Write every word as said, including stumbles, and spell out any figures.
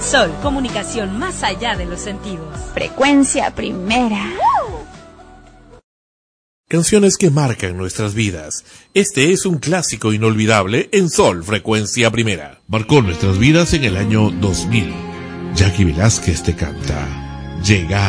Sol, comunicación más allá de los sentidos. Frecuencia Primera. Canciones que marcan nuestras vidas. Este es un clásico inolvidable en Sol, Frecuencia Primera. Marcó nuestras vidas en el año dos mil. Jackie Velázquez te canta Llegar.